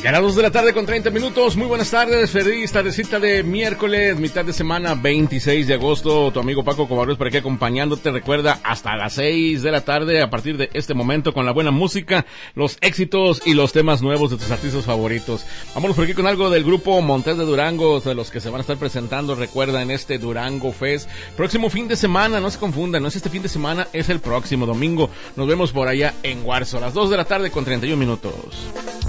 Ya a las 2 de la tarde con 30 minutos, muy buenas tardes, feliz tardecita de miércoles, mitad de semana, 26 de agosto, tu amigo Paco Covarrubias por aquí acompañándote, recuerda, hasta las 6 de la tarde, a partir de este momento, con la buena música, los éxitos y los temas nuevos de tus artistas favoritos. Vámonos por aquí con algo del grupo Montes de Durango, de los que se van a estar presentando, recuerda, en este Durango Fest, próximo fin de semana, no se confundan, no es este fin de semana, es el próximo domingo, nos vemos por allá en Guarzo, a las 2 de la tarde con 31 minutos.